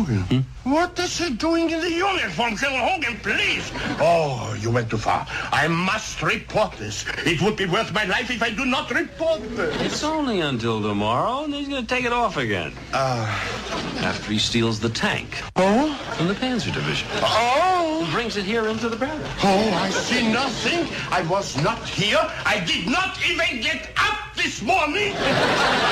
Hogan? What is he doing in the uniform? General Hogan, please. Oh, you went too far. I must report this. It would be worth my life if I do not report this. It's only until tomorrow, and he's going to take it off again. After he steals the tank. Oh? From the Panzer Division. Oh? He brings it here into the barracks. Oh, I see nothing. I was not here. I did not even get up this morning.